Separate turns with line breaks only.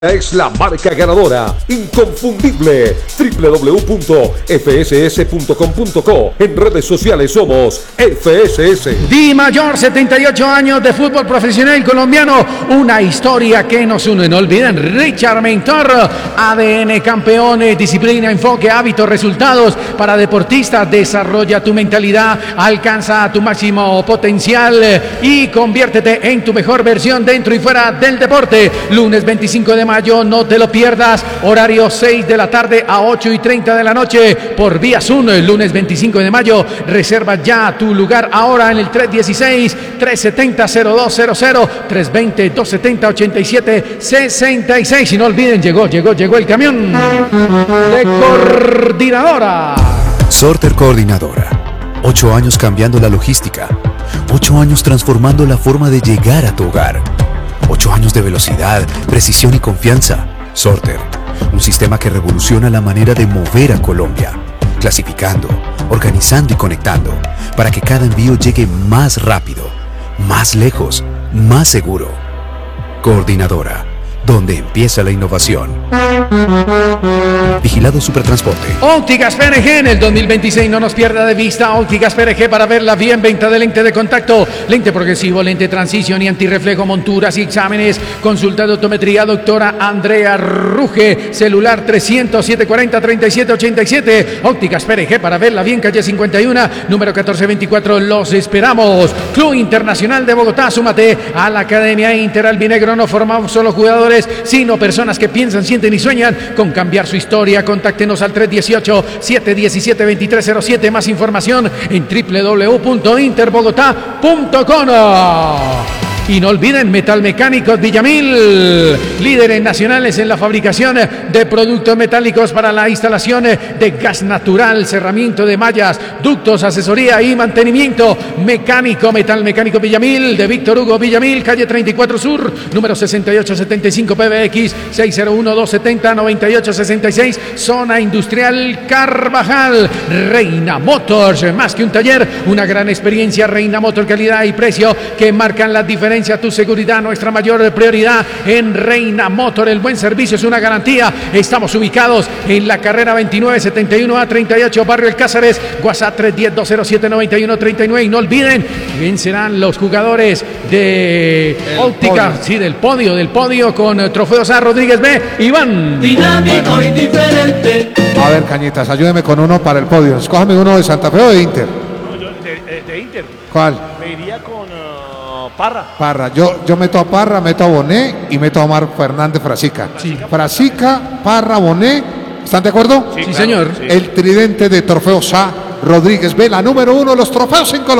Es la marca ganadora, inconfundible. www.fss.com.co. En redes sociales somos FSS.
Di Mayor, 78 años de fútbol profesional colombiano. Una historia que nos une. No olviden, Richard Mentor, ADN campeón, disciplina, enfoque, hábitos, resultados para deportistas. Desarrolla tu mentalidad, alcanza tu máximo potencial y conviértete en tu mejor versión dentro y fuera del deporte. Lunes 25 de mayo, no te lo pierdas, horario 6 de la tarde a 8:30 de la noche por vía Zoom. El lunes 25 de mayo, reserva ya tu lugar ahora en el 316-370-0200, 320-270-8766. Y no olviden, llegó el camión de Coordinadora.
Sorter Coordinadora, 8 años cambiando la logística, 8 años transformando la forma de llegar a tu hogar. 8 años de velocidad, precisión y confianza. Sorter, un sistema que revoluciona la manera de mover a Colombia, clasificando, organizando y conectando, para que cada envío llegue más rápido, más lejos, más seguro. Coordinadora, donde empieza la innovación. Vigilado Supertransporte.
Ópticas PRG en el 2026, no nos pierda de vista. Ópticas PRG para verla bien. Venta de lente de contacto, lente progresivo, lente transición y antirreflejo, monturas y exámenes. Consulta de optometría, doctora Andrea Ruge. Celular 300-740-3787. Ópticas PRG para verla bien. Calle 51, número 1424. Los esperamos. Club Internacional de Bogotá, súmate a la Academia Inter Albinegro. No formamos solo jugadores, sino personas que piensan, sienten y sueñan con cambiar su historia. Contáctenos al 318-717-2307. Más información en www.interbogotá.com. Y no olviden, Metalmecánicos Villamil, líderes nacionales en la fabricación de productos metálicos para la instalación de gas natural, cerramiento de mallas, ductos, asesoría y mantenimiento mecánico. Metalmecánico Villamil, de Víctor Hugo Villamil, calle 34 Sur, número 6875, PBX 601-270-9866, zona industrial Carvajal. Reina Motors, más que un taller, una gran experiencia. Reina Motors, calidad y precio que marcan la diferencia. Tu seguridad, nuestra mayor prioridad en Reina Motor. El buen servicio es una garantía. Estamos ubicados en la carrera 2971A38, Barrio El Cáceres. WhatsApp 310-207-9139. Y no olviden, quién serán los jugadores de óptica, sí, del podio con trofeos A. Rodríguez B. Iván.
Dinámico y diferente.
A ver, Cañitas, ayúdeme con uno para el podio. Escójame uno de Santa Fe o de Inter.
No, yo de Inter.
¿Cuál?
Me iría con Parra.
Parra. Yo meto a Parra, meto a Bonet y meto a Omar Fernández Frasica.
Sí.
Frasica, Parra, Bonet. ¿Están de acuerdo?
Sí, claro, señor.
Sí. El tridente de trofeos A. Rodríguez B, la número 1 de los trofeos en Colombia.